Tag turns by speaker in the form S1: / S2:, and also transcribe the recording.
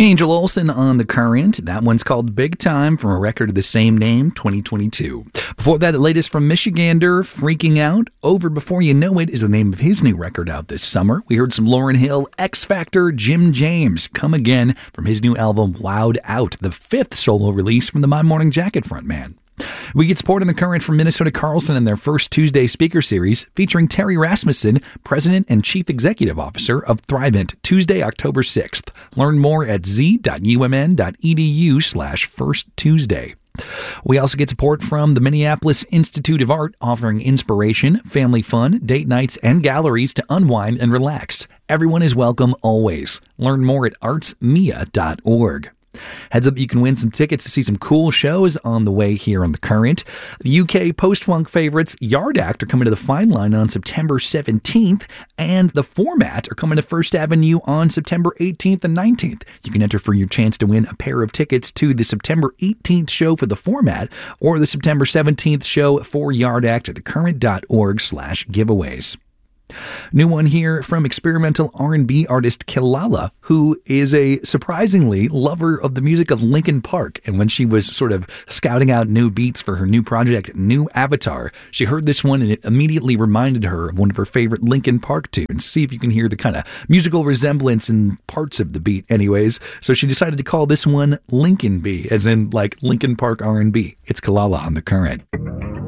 S1: Angel Olsen on The Current. That one's called Big Time from a record of the same name, 2022. Before that, the latest from Michigander, Freaking Out. Over Before You Know It is the name of his new record out this summer. We heard some Lauryn Hill, X Factor, Jim James, Come Again from his new album, Loud Out, the fifth solo release from the My Morning Jacket frontman. We get support on The Current from Minnesota Carlson in their first Tuesday speaker series featuring Terry Rasmussen, President and Chief Executive Officer of Thrivent, Tuesday, October 6th. Learn more at z.umn.edu/firsttuesday. We also get support from the Minneapolis Institute of Art, offering inspiration, family fun, date nights, and galleries to unwind and relax. Everyone is welcome always. Learn more at artsmia.org. Heads up, you can win some tickets to see some cool shows on the way here on The Current. The UK post-funk favorites Yard Act are coming to the Fine Line on September 17th, and The Format are coming to First Avenue on September 18th and 19th. You can enter for your chance to win a pair of tickets to the September 18th show for The Format or the September 17th show for Yard Act at thecurrent.org/giveaways. New one here from experimental R&B artist Kilala, who is a surprisingly lover of the music of Linkin Park. And when she was sort of scouting out new beats for her new project, New Avatar, she heard this one and it immediately reminded her of one of her favorite Linkin Park tunes. See if you can hear the kind of musical resemblance in parts of the beat anyways. So she decided to call this one Linkin B, as in like Linkin Park R&B. It's Kilala on The Current.